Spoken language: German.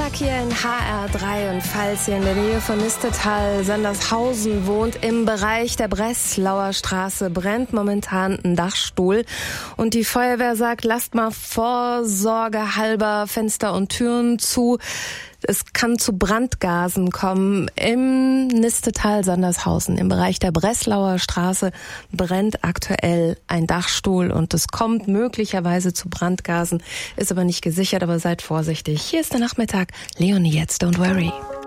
Nachmittag hier in HR3 und falls ihr in der Nähe von Nistetal, Sandershausen wohnt, im Bereich der Breslauer Straße brennt momentan ein Dachstuhl und die Feuerwehr sagt, lasst mal vorsorgehalber Fenster und Türen zu. Es kann zu Brandgasen kommen. Im Nistetal Sandershausen, im Bereich der Breslauer Straße, brennt aktuell ein Dachstuhl und es kommt möglicherweise zu Brandgasen, ist aber nicht gesichert, aber seid vorsichtig. Hier ist der Nachmittag. Leonie jetzt, don't worry.